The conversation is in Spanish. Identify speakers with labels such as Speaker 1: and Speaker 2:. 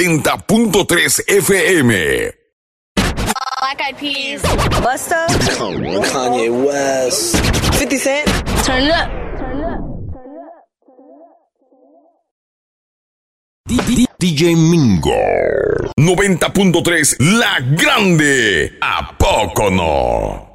Speaker 1: 90.3 FM.
Speaker 2: Black Eyed Peas.
Speaker 3: Busta.
Speaker 4: Kanye West. 50 Cent.
Speaker 2: Turn it up.
Speaker 1: DJ Mingo. 90.3 La Grande. ¿A poco no?